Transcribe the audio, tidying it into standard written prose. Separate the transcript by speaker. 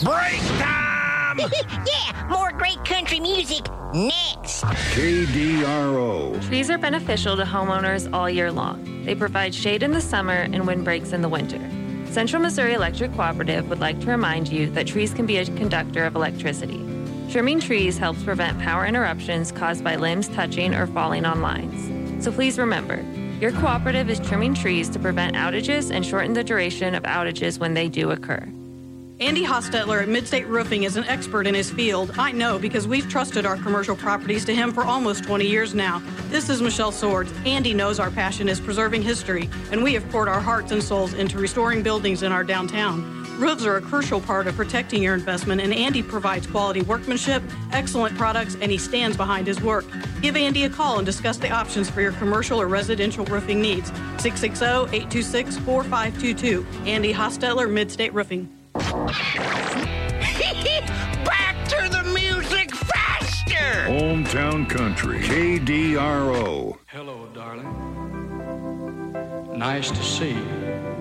Speaker 1: Break time!
Speaker 2: Yeah, more great country music next.
Speaker 3: KDRO.
Speaker 4: Trees are beneficial to homeowners all year long. They provide shade in the summer and windbreaks in the winter. Central Missouri Electric Cooperative would like to remind you that trees can be a conductor of electricity. Trimming trees helps prevent power interruptions caused by limbs touching or falling on lines. So please remember, your cooperative is trimming trees to prevent outages and shorten the duration of outages when they do occur.
Speaker 5: Andy Hostetler at Midstate Roofing is an expert in his field. I know because we've trusted our commercial properties to him for almost 20 years now. This is Michelle Swords. Andy knows our passion is preserving history, and we have poured our hearts and souls into restoring buildings in our downtown. Roofs are a crucial part of protecting your investment, and Andy provides quality workmanship, excellent products, and he stands behind his work. Give Andy a call and discuss the options for your commercial or residential roofing needs. 660-826-4522. Andy Hostetler, Midstate Roofing.
Speaker 1: Back to the music faster!
Speaker 3: Hometown Country. KDRO.
Speaker 6: Hello, darling. Nice to see you.